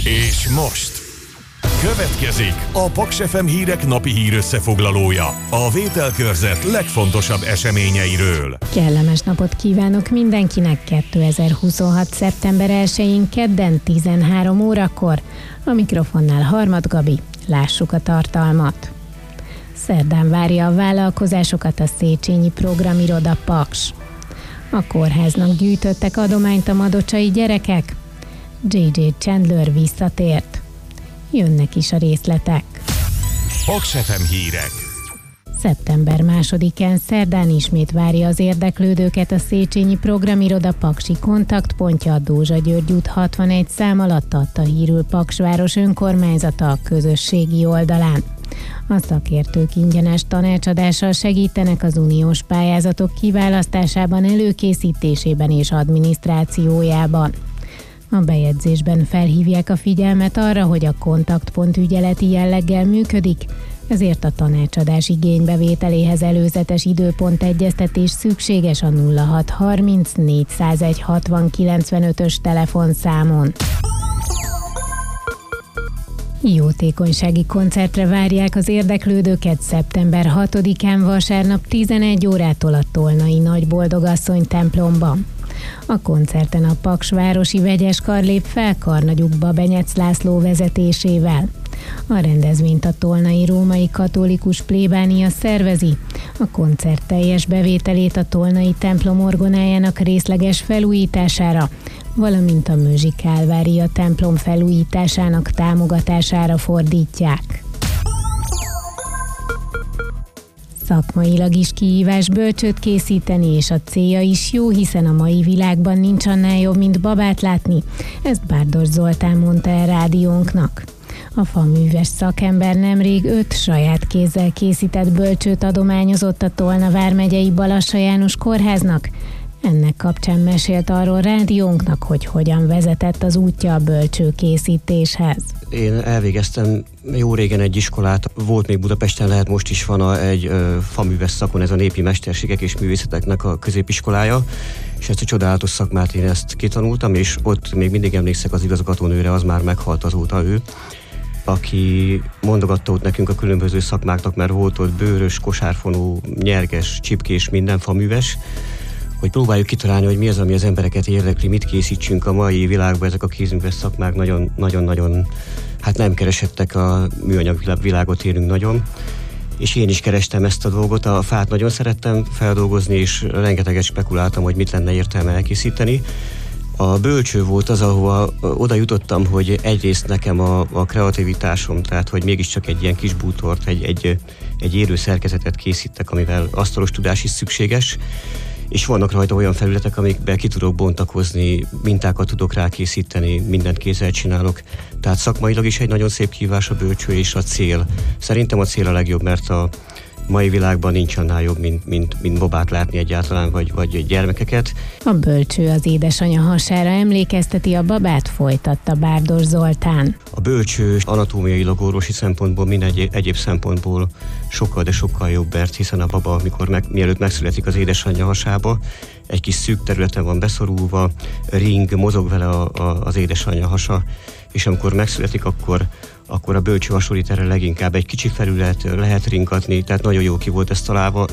És most következik a Paks FM hírek napi hírösszefoglalója, a vételkörzet legfontosabb eseményeiről. Kellemes napot kívánok mindenkinek 2026. szeptember 1-én kedden 13 órakor. A mikrofonnál Harmat Gabi, lássuk a tartalmat. Szerdán várja a vállalkozásokat a Széchenyi programiroda Paks. A kórháznak gyűjtöttek adományt a madocsai gyerekek. J.J. Chandler visszatért. Jönnek is a részletek. Paks FM hírek. Szeptember 2-án szerdán ismét várja az érdeklődőket a Széchenyi programiroda paksi kontaktpontja a Dózsa György út 61 szám alatt, adta hírül Paksváros önkormányzata a közösségi oldalán. A szakértők ingyenes tanácsadással segítenek az uniós pályázatok kiválasztásában, előkészítésében és adminisztrációjában. A bejegyzésben felhívják a figyelmet arra, hogy a kontaktpont ügyeleti jelleggel működik, ezért a tanácsadás igénybevételéhez előzetes időpontegyeztetés szükséges a 0630 401 60 95-ös telefonszámon. Jótékonysági koncertre várják az érdeklődőket szeptember 6-án vasárnap 11 órától a Tolnai Nagyboldogasszony templomban. A koncerten a Paksvárosi Vegyes Kar lép fel karnagyukba Benyec László vezetésével. A rendezvényt a Tolnai Római Katolikus Plébánia szervezi. A koncert teljes bevételét a Tolnai templom orgonájának részleges felújítására, valamint a Mőzsi Kálvária templom felújításának támogatására fordítják. Szakmailag is kihívás bölcsőt készíteni, és a célja is jó, hiszen a mai világban nincs annál jobb, mint babát látni. Ezt Bárdos Zoltán mondta el rádiónknak. A faműves szakember nemrég 5 saját kézzel készített bölcsőt adományozott a Tolna vármegyei Balassa János kórháznak. Ennek kapcsán mesélt arról rádiónknak, hogy hogyan vezetett az útja a bölcsőkészítéshez. Én elvégeztem jó régen egy iskolát, volt még Budapesten, lehet most is van egy faműves szakon, ez a népi mesterségek és művészeteknek a középiskolája, és ezt a csodálatos szakmát én ezt kitanultam, és ott még mindig emlékszek az igazgatónőre, az már meghalt azóta ő, aki mondogatta ott nekünk a különböző szakmáknak, mert volt ott bőrös, kosárfonó, nyerges, csipkés, minden faműves, hogy próbáljuk kitalálni, hogy mi az, ami az embereket érdekli, mit készítsünk a mai világban. Ezek a kézműves szakmák nagyon-nagyon nem keresettek, a műanyag világot élünk nagyon. És én is kerestem ezt a dolgot, a fát nagyon szerettem feldolgozni, és rengeteget spekuláltam, hogy mit lenne értelme elkészíteni. A bölcső volt az, ahova oda jutottam, hogy egyrészt nekem a kreativitásom, tehát hogy mégiscsak egy ilyen kis bútort, egy érő szerkezetet készítek, amivel asztalos tudás is szükséges, és vannak rajta olyan felületek, amikben ki tudok bontakozni, mintákat tudok rákészíteni, mindent kézzel csinálok. Tehát szakmailag is egy nagyon szép kihívás a bölcső, és a cél. Szerintem a cél a legjobb, mert a mai világban nincs annál jobb, mint babát látni egyáltalán, vagy gyermekeket. A bölcső az édesanyja hasára emlékezteti a babát, folytatta Bárdos Zoltán. A bölcső anatómiailag, orvosi szempontból, minden egyéb szempontból sokkal, de sokkal jobb, mert hiszen a baba, mielőtt megszületik az édesanyja hasába, egy kis szűk területen van beszorulva, ring, mozog vele az édesanyja hasa, és amikor megszületik, akkor a bölcső hasonlít erre leginkább, egy kicsi felület, lehet ringatni, tehát nagyon jó ki volt ez találva,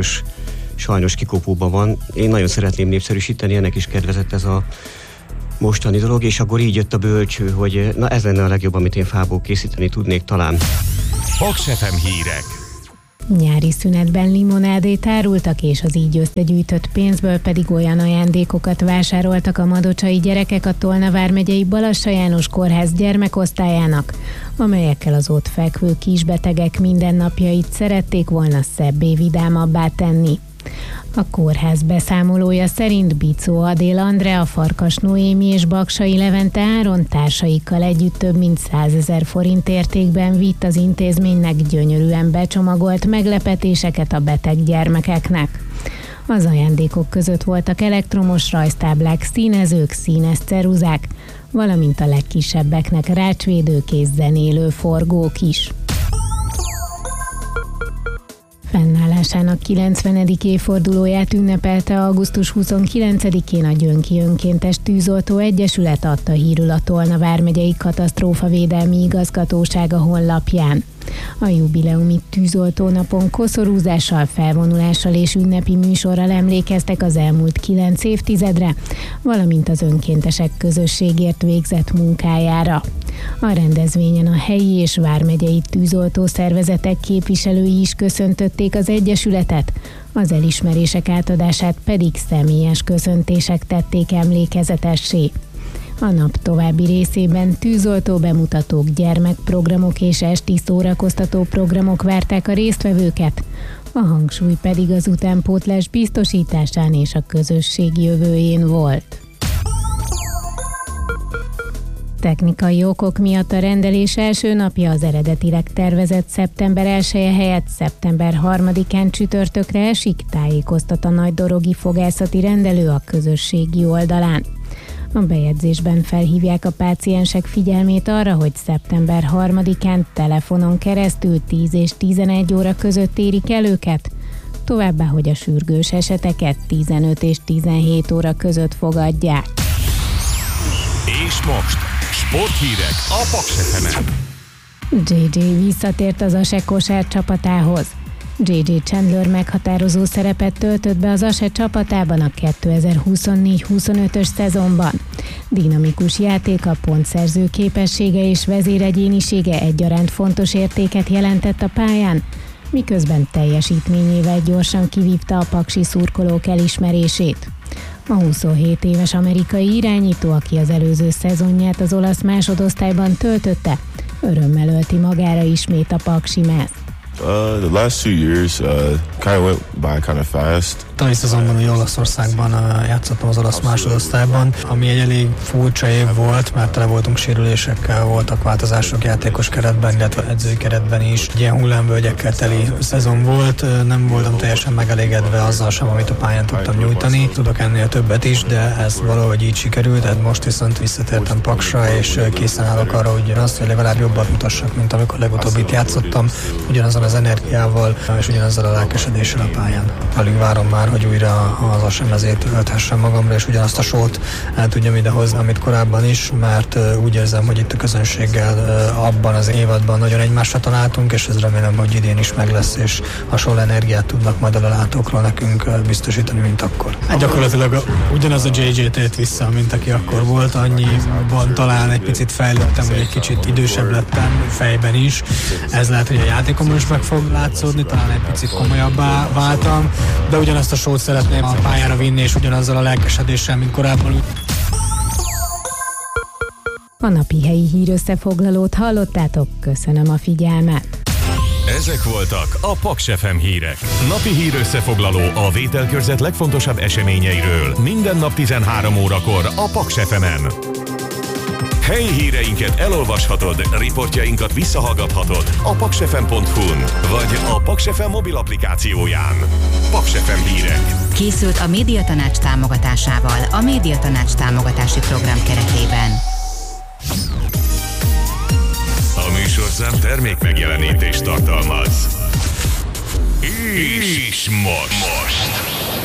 sajnos kikopóban van. Én nagyon szeretném népszerűsíteni, ennek is kedvezett ez a mostani dolog, és akkor így jött a bölcső, hogy na ez lenne a legjobb, amit én fából készíteni tudnék talán. Paks FM hírek. Nyári szünetben limonádét árultak, és az így összegyűjtött pénzből pedig olyan ajándékokat vásároltak a madocsai gyerekek a Tolna vármegyei Balassa János kórház gyermekosztályának, amelyekkel az ott fekvő kisbetegek mindennapjait szerették volna szebbé, vidámabbá tenni. A kórház beszámolója szerint Bicó Adél Andrea, Farkas Noémi és Baksai Levente Áron társaikkal együtt több mint 100 000 forint értékben vitt az intézménynek gyönyörűen becsomagolt meglepetéseket a beteg gyermekeknek. Az ajándékok között voltak elektromos rajztáblák, színezők, színes ceruzák, valamint a legkisebbeknek rácsvédők és zenélő forgók is. Fennállásának 90. évfordulóját ünnepelte augusztus 29-én a Gyönki Önkéntes Tűzoltó Egyesület, adta hírül a Tolna vármegyei Katasztrófavédelmi Igazgatóság a honlapján. A jubileumi tűzoltónapon koszorúzással, felvonulással és ünnepi műsorral emlékeztek az elmúlt 9 évtizedre, valamint az önkéntesek közösségért végzett munkájára. A rendezvényen a helyi és vármegyei tűzoltó szervezetek képviselői is köszöntötték az egyesületet, az elismerések átadását pedig személyes köszöntések tették emlékezetessé. A nap további részében tűzoltó bemutatók, gyermekprogramok és esti szórakoztató programok várták a résztvevőket, a hangsúly pedig az utánpótlás biztosításán és a közösség jövőjén volt. Technikai okok miatt a rendelés első napja, az eredetileg tervezett szeptember 1-e helyett szeptember 3-án csütörtökre esik, tájékoztat a Nagydorogi Fogászati Rendelő a közösségi oldalán. A bejegyzésben felhívják a páciensek figyelmét arra, hogy szeptember 3-án telefonon keresztül 10 és 11 óra között érik el őket, továbbá, hogy a sürgős eseteket 15 és 17 óra között fogadják. És most sporthírek a Paks FM-en. JJ visszatért az ASE kosár csapatához. JJ Chandler meghatározó szerepet töltött be az ASE csapatában a 2024-25-ös szezonban. Dinamikus játéka, pontszerző képessége és vezéregyénisége egyaránt fontos értéket jelentett a pályán, miközben teljesítményével gyorsan kivívta a paksi szurkolók elismerését. A 27 éves amerikai irányító, aki az előző szezonját az olasz másodosztályban töltötte, örömmel ölti magára ismét a paksi mezt. The last 2 years kind of went by kind of fast. Tavalyi szezonban ugye Olaszországban játszottam az olasz másodosztályban, ami egy elég furcsa év volt, mert tele voltunk sérülésekkel, voltak változások játékos keretben, illetve edzői keretben is. Egy ilyen hullámvölgyekkel teli szezon volt, nem voltam teljesen megelégedve azzal sem, amit a pályán tudtam nyújtani. Tudok ennél többet is, de ez valahogy így sikerült, tehát most viszont visszatértem Paksra, és készen állok arra, hogy azt, hogy legalább jobban mutassak, mint amikor legutóbb itt játszottam, ugyanazzal az energiával és ugyanazzal a lelkesedéssel a pályán. Alig várom már, hogy újra az ASE mezét ölthessem magamra, és ugyanazt a sót el tudjam idehozni, amit korábban is, mert úgy érzem, hogy itt a közönséggel abban az évadban nagyon egymásra találtunk, és ez remélem, hogy idén is meg lesz, és hasonló energiát tudnak majd a látókról nekünk biztosítani, mint akkor. Hát gyakorlatilag ugyanaz a JJ tért vissza, mint aki akkor volt, annyiban talán egy picit fejlődtem, hogy egy kicsit idősebb lettem fejben is. Ez lehet, hogy a játékomban is meg fog látszódni, talán egy picit komolyabbá váltam, de ugyanazt a sót szeretném a pályára vinni, és ugyanazzal a lelkesedéssel, mint korábban. A napi helyi hírösszefoglalót hallottátok, köszönöm a figyelmet! Ezek voltak a Paks FM hírek. Napi hírösszefoglaló a vételkörzet legfontosabb eseményeiről. Minden nap 13 órakor a Paks FM-en. Helyi híreinket elolvashatod, riportjainkat visszahallgathatod a paksfm.hu-n, vagy a Paks FM mobil applikációján. Paks FM hírek. Készült a Médiatanács támogatásával a Médiatanács támogatási program keretében. A műsorszám termék megjelenítést tartalmaz. És most.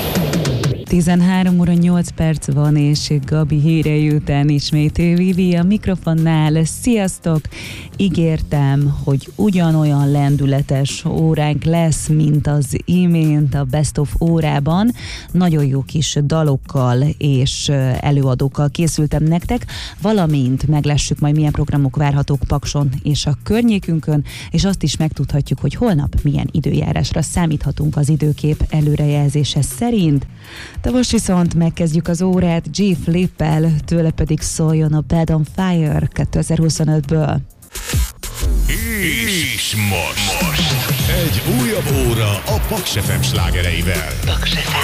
13 óra 8 perc van, és Gabi hírei után ismét Vivi a mikrofonnál. Sziasztok! Ígértem, hogy ugyanolyan lendületes óránk lesz, mint az imént a Best of órában. Nagyon jó kis dalokkal és előadókkal készültem nektek, valamint meglessük majd milyen programok várhatók Pakson és a környékünkön, és azt is megtudhatjuk, hogy holnap milyen időjárásra számíthatunk az időkép előrejelzése szerint. De most viszont megkezdjük az órát G. Flippel, tőle pedig szóljon a Bad on Fire 2025-ből. És most egy újabb óra a Paks FM slágereivel.